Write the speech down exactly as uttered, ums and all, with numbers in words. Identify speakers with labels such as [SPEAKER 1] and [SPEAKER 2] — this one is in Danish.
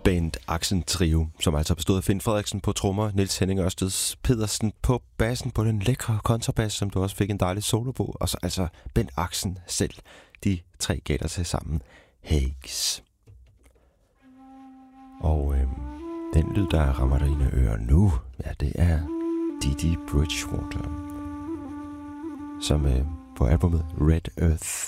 [SPEAKER 1] Bent Axen Trio, som altså bestod af Finn Frederiksen på trommer, Niels Henning Ørsted Pedersen på bassen på den lækre kontrabas, som du også fik en dejlig solo på, og så altså Bent Axen selv. De tre gav der til sammen Hags. Og øhm, den lyd, der rammer dig i ører nu, ja, det er Didi Bridgewater, som øh, på albumet Red Earth